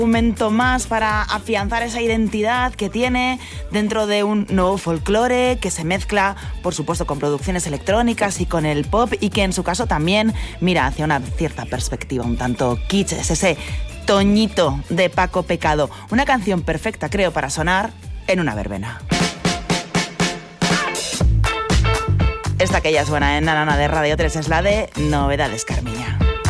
momento más para afianzar esa identidad que tiene dentro de un nuevo folclore que se mezcla, por supuesto, con producciones electrónicas y con el pop, y que en su caso también mira hacia una cierta perspectiva un tanto kitsch. Es ese Toñito de Paco Pecado, una canción perfecta, creo, para sonar en una verbena. Esta que ya suena en Nanana de Radio 3 es la de Novedades Carmiña.